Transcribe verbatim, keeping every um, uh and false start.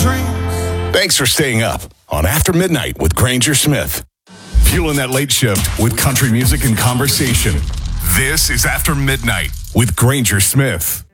dreams. Thanks for staying up on After Midnight with Granger Smith. Fueling that late shift with country music and conversation. This is After Midnight with Granger Smith.